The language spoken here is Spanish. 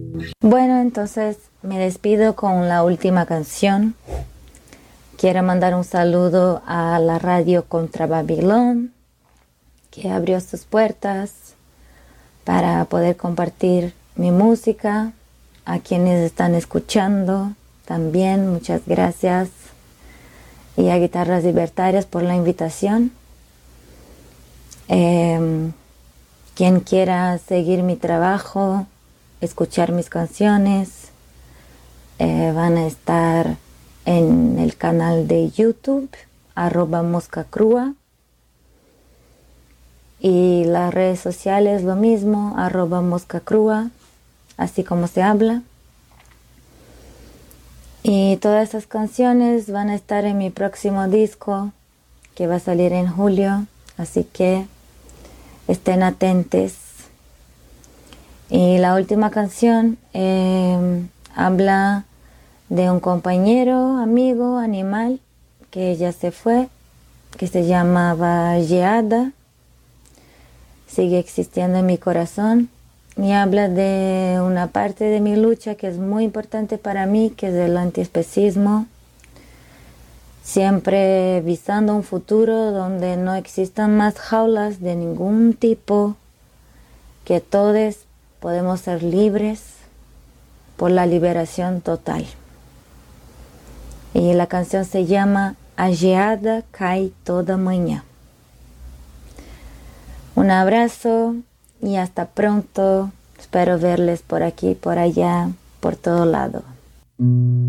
Bueno, entonces me despido con la última canción. Quiero mandar un saludo a la radio Contra Babilón, que abrió sus puertas para poder compartir mi música. A quienes están escuchando también, muchas gracias. Y a Guitarras Libertarias por la invitación. Quien quiera seguir mi trabajo, escuchar mis canciones, van a estar en el canal de YouTube, @moscacrua. Y las redes sociales lo mismo, @moscacrua, así como se habla. Y todas esas canciones van a estar en mi próximo disco, que va a salir en julio, así que estén atentos. Y la última canción habla de un compañero, amigo, animal, que ya se fue, que se llamaba Yeada. Sigue existiendo en mi corazón y habla de una parte de mi lucha que es muy importante para mí, que es el antiespecismo. Siempre visando un futuro donde no existan más jaulas de ningún tipo, que todos podemos ser libres por la liberación total. Y la canción se llama A Geada Cai Toda Manhã. Un abrazo y hasta pronto. Espero verles por aquí, por allá, por todo lado.